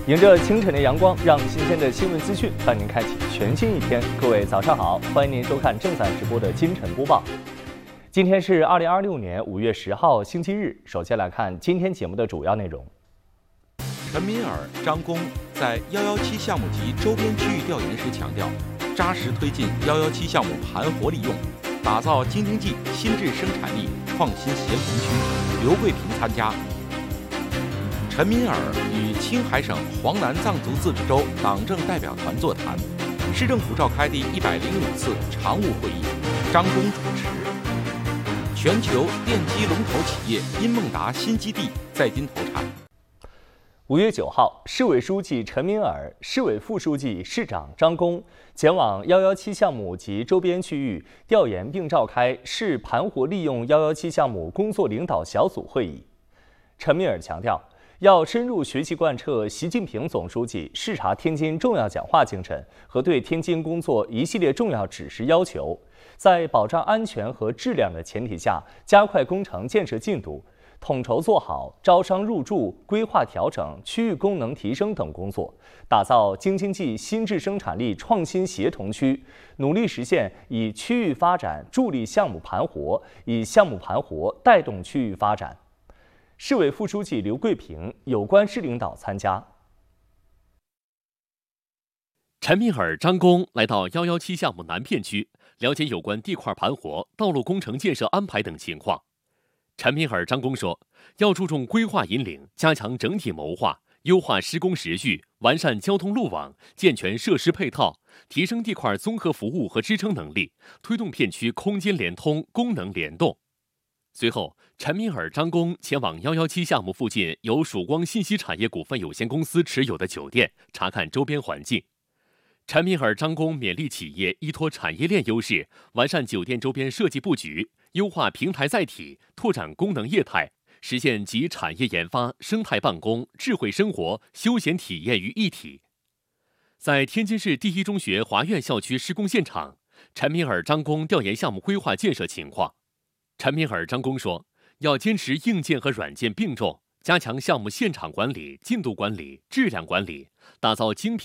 迎着清晨的阳光，让新鲜的新闻资讯伴您开启全新一天。各位早上好，欢迎您收看正在直播的今晨播报。今天是2026年5月10号，星期日。首先来看今天节目的主要内容。 陈敏尔、张工在117项目及周边区域调研时强调，扎实推进117项目盘活利用，打造京津冀新质生产力创新协同区。刘桂平参加。陈敏尔与青海省黄南藏族自治州党政代表团座谈，市政府召开第105次常务会议，张工主持。全球电机龙头企业英梦达新基地在京投产。 5月9号，市委书记陈敏尔、市委副书记、市长张工前往117项目及周边区域调研，并召开市盘活利用117项目工作领导小组会议。陈敏尔强调，要深入学习贯彻习近平总书记视察天津重要讲话精神和对天津工作一系列重要指示要求，在保障安全和质量的前提下，加快工程建设进度，统筹做好招商入驻、规划调整、区域功能提升等工作，打造京津冀新质生产力创新协同区，努力实现以区域发展助力项目盘活，以项目盘活带动区域发展。市委副书记刘桂平、有关市领导参加。 陈敏尔、张工来到117项目南片区，了解有关地块盘活、道路工程建设安排等情况。陈敏尔、张工说，要注重规划引领，加强整体谋划，优化施工时序，完善交通路网，健全设施配套，提升地块综合服务和支撑能力，推动片区空间联通、功能联动。随后，陈敏尔、张工前往117项目附近由曙光信息产业股份有限公司持有的酒店查看周边环境。陈敏尔、张工勉励企业依托产业链优势，完善酒店周边设计布局，优化平台载体，拓展功能业态，实现集产业研发、生态办公、智慧生活、休闲体验于一体。在天津市第一中学华苑校区施工现场，陈敏尔、张工调研项目规划建设情况。陈敏尔、张工说，要坚持硬件和软件并重，加强项目现场管理、进度管理、质量管理，打造精品